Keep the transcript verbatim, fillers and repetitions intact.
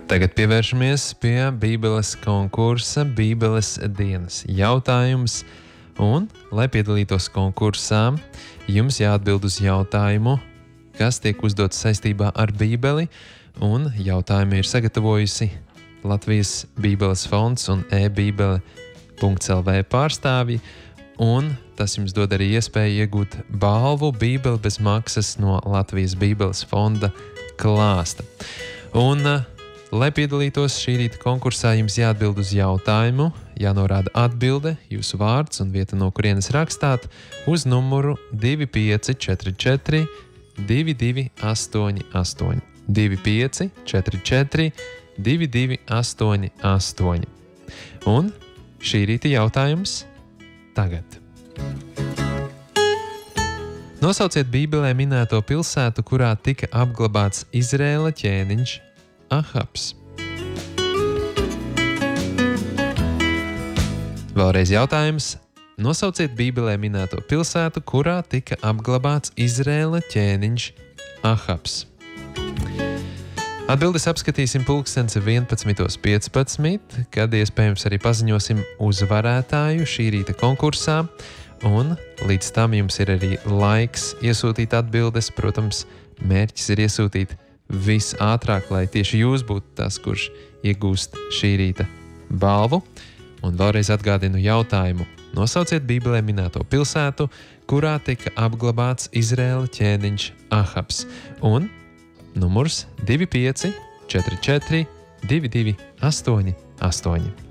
Tagad pievēršamies pie Bībeles konkursa Bībeles dienas jautājums. Un, lai piedalītos konkursā, jums jāatbild uz jautājumu, kas tiek uzdots saistībā ar Bībeli. Un jautājumu ir sagatavojusi Latvijas Bībeles fonds un e-bībele punkts el vē pārstāvji. Un tas jums dod arī iespēju iegūt balvu Bībele bez maksas no Latvijas Bībeles fonda klāsta. Un, lai piedalītos šī rīta konkursā, jums jāatbild uz jautājumu, jānorāda atbilde, jūsu vārds un vieta, no kurienes rakstāt, uz numuru divi pieci četri četri divi divi astoņi astoņi. divi pieci četri četri divi divi astoņi astoņi. Un šī rīta jautājums tagad. Nosauciet Bībelē minēto pilsētu, kurā tika apglabāts Izraēla ķēniņš Ahabs. Vēlreiz jautājums. Nosauciet Bībelē minēto pilsētu, kurā tika apglabāts Izraēla ķēniņš Ahabs. Atbildes apskatīsim pulkstens vienpadsmitos piecpadsmit, kad iespējams arī paziņosim uzvarētāju šī rīta konkursā. Un līdz tam jums ir arī laiks iesūtīt atbildes. Protams, mērķis ir iesūtīt visātrāk, lai tieši jūs būtu tas, kurš iegūst šī rīta balvu. Un vēlreiz atgādinu jautājumu. Nosauciet Bībelē minēto pilsētu, kurā tika apglabāts Izraēla ķēniņš Ahabs. Un numurs divi pieci četri četri divi divi astoņi astoņi.